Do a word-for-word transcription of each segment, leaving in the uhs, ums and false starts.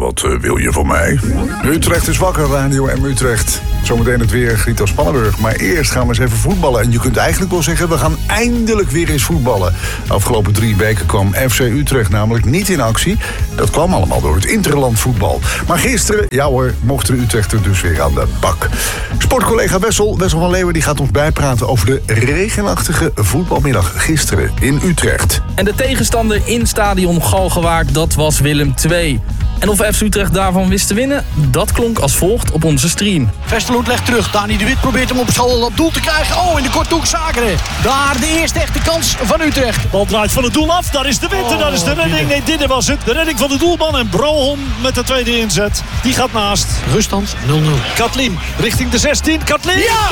wat uh, wil je van mij? Utrecht is wakker, Radio M Utrecht. Zometeen het weer, Grieto Spannenburg. Maar eerst gaan we eens even voetballen. En je kunt eigenlijk wel zeggen, we gaan eindelijk weer eens voetballen. De afgelopen drie weken kwam F C Utrecht namelijk niet in actie. Dat kwam allemaal door het interlandvoetbal. Maar gisteren, ja hoor, mocht de Utrechter dus weer aan de bak. Sportcollega Wessel, Wessel van Leeuwen, die gaat ons bijpraten over de regenachtige voetbalmiddag gisteren in Utrecht. En de tegenstander in stadion Galgenwaard, dat was Willem twee. En of F C Utrecht daarvan wist te winnen, dat klonk als volgt op onze stream. Westerloot legt terug. Dani de Wit probeert hem op school op doel te krijgen. Oh, in de korte hoek Zakeren. Daar de eerste echte kans van Utrecht. Bal draait van het doel af. Daar is de Wit en daar is de redding. Nee, dit was het. De redding van de doelman. En Broholm met de tweede inzet. Die gaat naast. Ruststand nul nul. Katlin richting de zestien. Katlin. Ja!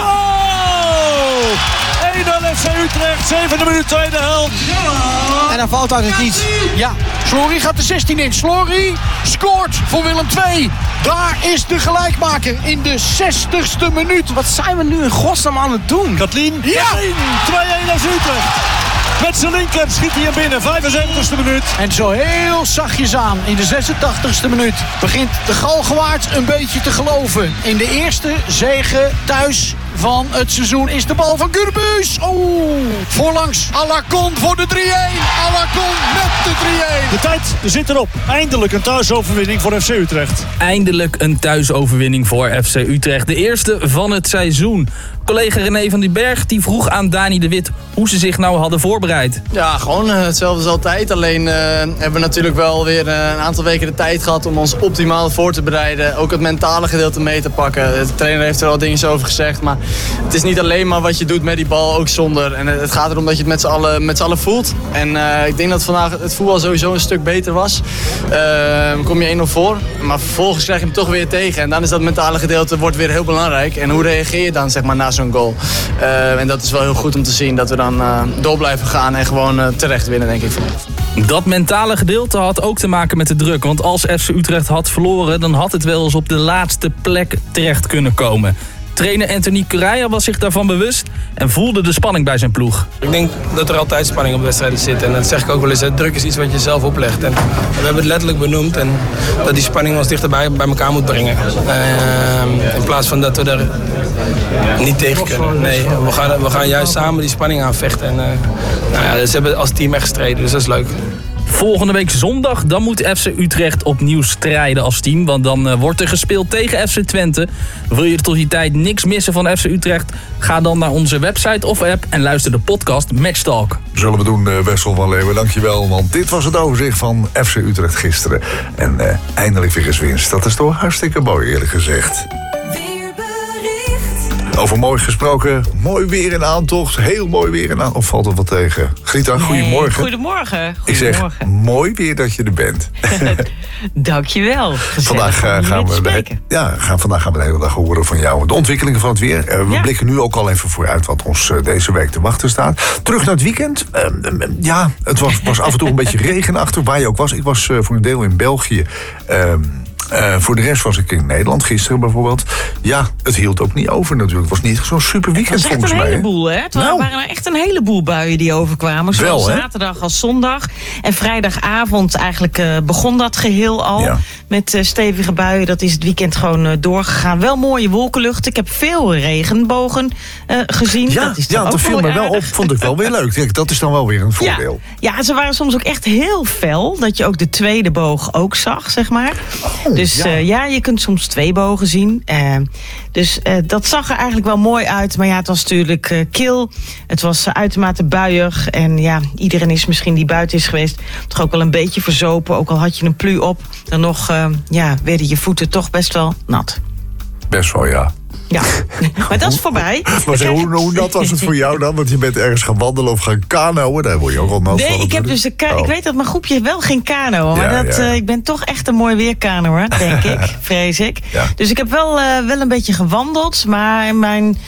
Goal! één nul F C Utrecht. Zevende minuut, tweede helft. En dan valt uit het niets. Ja, Slory gaat de zestien in. Slory scoort voor Willem twee. Daar is de gelijkmaker in de zestigste minuut. Wat zijn we nu in godsnaam aan het doen? Katlin. Ja! twee-één F C Utrecht. Met zijn linker schiet hij hem binnen. vijfenzeventigste minuut. En zo heel zachtjes aan in de zesentachtigste minuut begint de Galgenwaard een beetje te geloven. In de eerste zege thuis van het seizoen is de bal van Gurbuus. Oeh, voorlangs Alacon voor de drie-één. Alacon met de drie-één. De tijd zit erop. Eindelijk een thuisoverwinning voor F C Utrecht. Eindelijk een thuisoverwinning voor F C Utrecht. De eerste van het seizoen. Collega René van den Berg die vroeg aan Dani de Wit hoe ze zich nou hadden voorbereid. Ja, gewoon uh, hetzelfde als altijd. Alleen uh, hebben we natuurlijk wel weer uh, een aantal weken de tijd gehad om ons optimaal voor te bereiden. Ook het mentale gedeelte mee te pakken. De trainer heeft er al dingen over gezegd. Maar het is niet alleen maar wat je doet met die bal, ook zonder. En het gaat erom dat je het met z'n allen, met z'n allen voelt. En uh, ik denk dat vandaag het voetbal sowieso een stuk beter was. Uh, kom je één nul voor. Maar vervolgens krijg je hem toch weer tegen. En dan is dat mentale gedeelte wordt weer heel belangrijk. En hoe reageer je dan zeg maar na zo'n goal? Uh, en dat is wel heel goed om te zien dat we dan uh, door blijven gaan en gewoon uh, terecht winnen, denk ik. Dat mentale gedeelte had ook te maken met de druk. Want als F C Utrecht had verloren, dan had het wel eens op de laatste plek terecht kunnen komen. Trainer Anthony Correia was zich daarvan bewust en voelde de spanning bij zijn ploeg. Ik denk dat er altijd spanning op wedstrijden zit. En dat zeg ik ook wel eens. Druk is iets wat je zelf oplegt. En we hebben het letterlijk benoemd. En dat die spanning ons dichterbij bij elkaar moet brengen. Uh, in plaats van dat we er niet tegen kunnen. Nee, we gaan, we gaan juist samen die spanning aanvechten. En uh, nou ja, ze hebben als team echt gestreden. Dus dat is leuk. Volgende week zondag, dan moet F C Utrecht opnieuw strijden als team. Want dan uh, wordt er gespeeld tegen F C Twente. Wil je tot die tijd niks missen van F C Utrecht? Ga dan naar onze website of app en luister de podcast Matchtalk. Zullen we doen, uh, Wessel van Leeuwen. Dankjewel, want dit was het overzicht van F C Utrecht gisteren. En uh, eindelijk weer eens winst. Dat is toch hartstikke mooi, eerlijk gezegd. Over mooi gesproken, mooi weer in aantocht, heel mooi weer in aantocht. Of valt er wat tegen? Grieto, goedemorgen. Nee, goedemorgen. Ik zeg, mooi weer dat je er bent. Dankjewel. Vandaag uh, gaan we de, ja, gaan, vandaag gaan we de hele dag horen van jou. De ontwikkelingen van het weer. Uh, we ja. blikken nu ook al even vooruit wat ons uh, deze week te wachten staat. Terug naar het weekend. Uh, uh, ja, het was, was af en toe een beetje regenachtig, waar je ook was. Ik was uh, voor een deel in België. Uh, Uh, voor de rest was ik in Nederland, gisteren bijvoorbeeld. Ja, het hield ook niet over natuurlijk. Het was niet zo'n super weekend volgens mij. Het was echt een heleboel, hè? Het nou. waren echt een heleboel buien die overkwamen. Zowel Wel, zaterdag als zondag. En vrijdagavond eigenlijk uh, begon dat geheel al. Ja. Met uh, stevige buien. Dat is het weekend gewoon uh, doorgegaan. Wel mooie wolkenlucht. Ik heb veel regenbogen uh, gezien. Ja, dat is ja dat viel me wel op. Vond ik wel weer leuk. Kijk, dat is dan wel weer een voordeel. Ja, ja, ze waren soms ook echt heel fel. Dat je ook de tweede boog ook zag, zeg maar. Oh. Dus ja. Uh, ja, je kunt soms twee bogen zien. Uh, dus uh, dat zag er eigenlijk wel mooi uit. Maar ja, het was natuurlijk uh, kil. Het was uh, uitermate buiig. En ja, iedereen is misschien die buiten is geweest toch ook wel een beetje verzopen. Ook al had je een plu op. Dan nog uh, ja, werden je voeten toch best wel nat. Best wel, ja. Ja, maar dat is voorbij. Maar zeg, hoe, hoe nat was het voor jou dan? Want je bent ergens gaan wandelen of gaan kanoën. Daar word je ook al nat nee, van. Ik, heb dus een ka- oh. ik weet dat mijn groepje wel geen kanoën. Maar ja, dat, ja. Uh, ik ben toch echt een mooi weerkanoër, denk ik. Vrees ik. Ja. Dus ik heb wel, uh, wel een beetje gewandeld. Maar mijn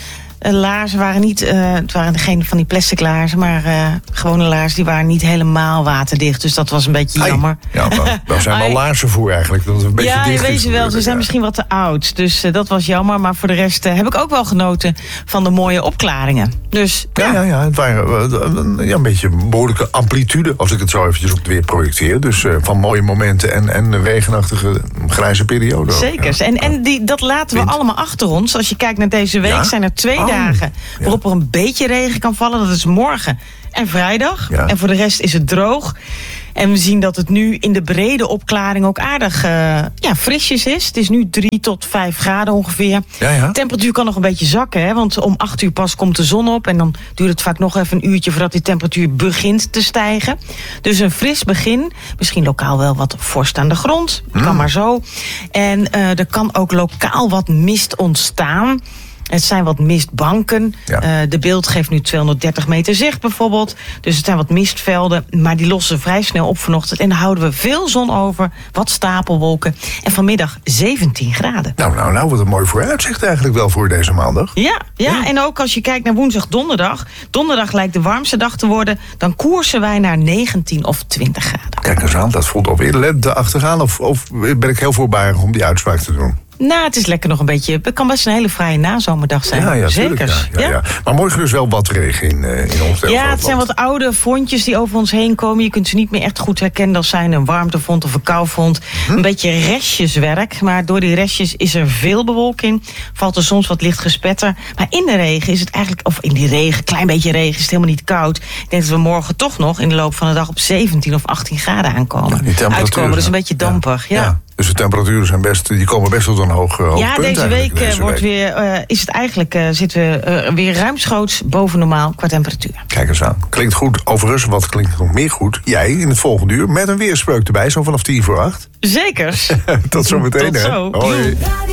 uh, laarzen waren niet, uh, het waren geen van die plastic laarzen, maar uh, gewone laarzen, die waren niet helemaal waterdicht. Dus dat was een beetje Ai. jammer. Ja, maar daar zijn wel laarzen voor eigenlijk. Dat het een beetje ja, dicht weet is je wel, ze natuurlijk, zijn ja. misschien wat te oud. Dus uh, dat was jammer. Maar voor de rest uh, heb ik ook wel genoten van de mooie opklaringen. Dus Ja, ja, ja, het waren uh, ja, een beetje een behoorlijke amplitude, als ik het zo eventjes op het weer projecteer. Dus uh, van mooie momenten en, en een regenachtige grijze periode. ook. Zekers. Ja. En, en die, dat laten we Wind. allemaal achter ons. Als je kijkt naar deze week, Ja? zijn er twee Oh, dagen waarop er een beetje regen kan vallen. Dat is morgen en vrijdag. Ja. En voor de rest is het droog. En we zien dat het nu in de brede opklaring ook aardig uh, ja, frisjes is. Het is nu drie tot vijf graden ongeveer. Ja, ja. De temperatuur kan nog een beetje zakken, hè, want om acht uur pas komt de zon op. En dan duurt het vaak nog even een uurtje voordat die temperatuur begint te stijgen. Dus een fris begin. Misschien lokaal wel wat vorst aan de grond. Kan Mm. maar zo. En uh, er kan ook lokaal wat mist ontstaan. Het zijn wat mistbanken. Ja. Uh, de beeld geeft nu tweehonderddertig meter zicht bijvoorbeeld. Dus het zijn wat mistvelden. Maar die lossen vrij snel op vanochtend. En dan houden we veel zon over. Wat stapelwolken. En vanmiddag zeventien graden. Nou, nou, nou, wat een mooi vooruitzicht eigenlijk wel voor deze maandag. Ja, ja, en ook als je kijkt naar woensdag, donderdag. Donderdag lijkt de warmste dag te worden. Dan koersen wij naar negentien of twintig graden. Kijk eens aan, dat voelt alweer lenteachtig aan. Of, of ben ik heel voorbarig om die uitspraak te doen? Nou, het is lekker nog een beetje. Het kan best een hele fraaie nazomerdag zijn. Ja, ja, Zeker. tuurlijk, ja, ja, ja. Maar morgen dus wel wat regen in, uh, in ons deel Ja, van het zijn land. wat oude frontjes die over ons heen komen. Je kunt ze niet meer echt goed herkennen als zijn een warmtefront of een koufront. Hm? Een beetje restjeswerk. Maar door die restjes is er veel bewolking. Valt er soms wat licht gespetter. Maar in de regen is het eigenlijk, of in die regen, klein beetje regen, is het helemaal niet koud. Ik denk dat we morgen toch nog in de loop van de dag op zeventien of achttien graden aankomen. Ja, die temperaturen Uitkomen, dus een zijn- beetje dampig. Ja. Ja. ja. Dus de temperaturen zijn best, die komen best tot een hoog, hoog Ja, punt deze eigenlijk week, deze wordt week. Weer, uh, is het eigenlijk, uh, zitten we uh, weer ruimschoots boven normaal qua temperatuur. Kijk eens aan. Klinkt goed. Overigens, wat klinkt nog meer goed? Jij in het volgende uur met een weerspreuk erbij, zo vanaf tien voor acht. Zekers. Tot zometeen, Tot hè. zo. Hoi. Radio